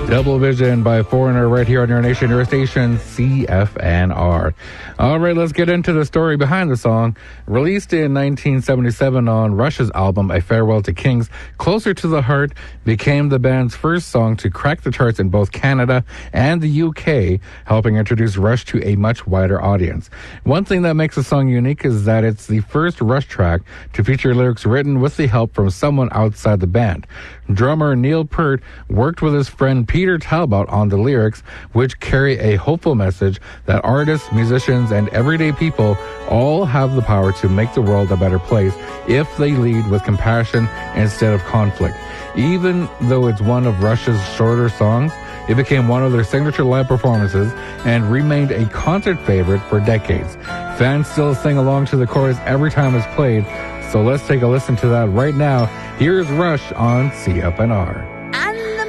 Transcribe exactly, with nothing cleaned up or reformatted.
Double Vision by Foreigner right here on your nation, your station, C F N R. All right, let's get into the story behind the song. Released in nineteen seventy-seven on Rush's album, A Farewell to Kings, Closer to the Heart became the band's first song to crack the charts in both Canada and the U K, helping introduce Rush to a much wider audience. One thing that makes the song unique is that it's the first Rush track to feature lyrics written with the help from someone outside the band. Drummer Neil Peart worked with his friend Peter Talbot on the lyrics, which carry a hopeful message that artists, musicians, and everyday people all have the power to make the world a better place if they lead with compassion instead of conflict. Even though it's one of Rush's shorter songs, it became one of their signature live performances and remained a concert favorite for decades. Fans still sing along to the chorus every time it's played, so let's take a listen to that right now. Here's Rush on C F N R.